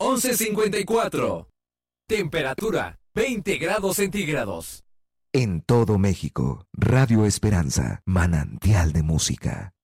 11:54. Temperatura 20 grados centígrados. En todo México, Radio Esperanza, manantial de música.